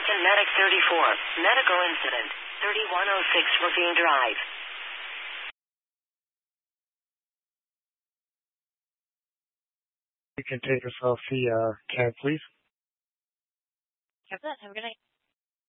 Hamilton Medic 34. Medical incident. 3106 Ravine Drive. You can take us off the cab, please. Have that. Have a good night.